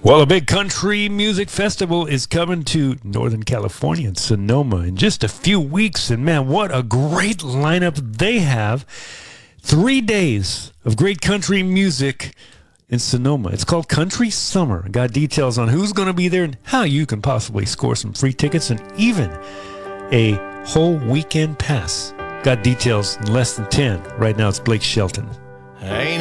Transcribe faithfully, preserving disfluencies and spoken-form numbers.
Well, a big country music festival is coming to Northern California in Sonoma in just a few weeks. And man, what a great lineup they have. Three days of great country music in Sonoma. It's called Country Summer. Got details on who's going to be there and how you can possibly score some free tickets and even a whole weekend pass. Got details in less than ten. Right now it's Blake Shelton. I ain't